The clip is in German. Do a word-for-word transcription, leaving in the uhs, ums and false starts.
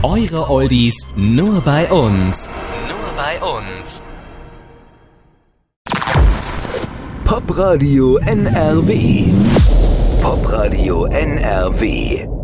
Eure Oldies nur bei uns. Nur bei uns. Popradio N R W. Popradio N R W.